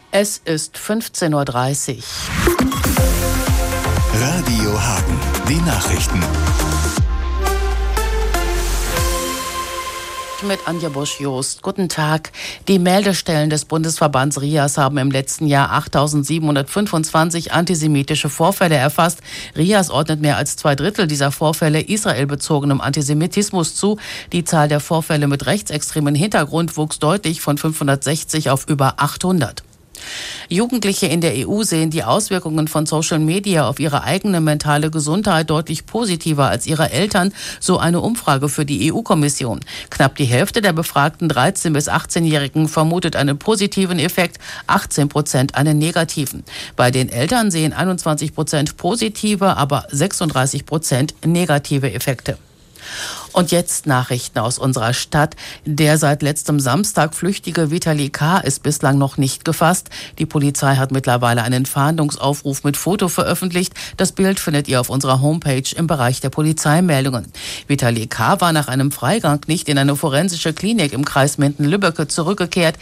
Es ist 15:30 Uhr. Radio Hagen, die Nachrichten. Mit Anja Bosch-Jost. Guten Tag. Die Meldestellen des Bundesverbands RIAS haben im letzten Jahr 8.725 antisemitische Vorfälle erfasst. RIAS ordnet mehr als 2/3 dieser Vorfälle israelbezogenem Antisemitismus zu. Die Zahl der Vorfälle mit rechtsextremen Hintergrund wuchs deutlich von 560 auf über 800. Jugendliche in der EU sehen die Auswirkungen von Social Media auf ihre eigene mentale Gesundheit deutlich positiver als ihre Eltern, so eine Umfrage für die EU-Kommission. Knapp die Hälfte der befragten 13- bis 18-Jährigen vermutet einen positiven Effekt, 18% einen negativen. Bei den Eltern sehen 21% positive, aber 36% negative Effekte. Und jetzt Nachrichten aus unserer Stadt. Der seit letztem Samstag flüchtige Vitali K. ist bislang noch nicht gefasst. Die Polizei hat mittlerweile einen Fahndungsaufruf mit Foto veröffentlicht. Das Bild findet ihr auf unserer Homepage im Bereich der Polizeimeldungen. Vitali K. war nach einem Freigang nicht in eine forensische Klinik im Kreis Minden-Lübbecke zurückgekehrt.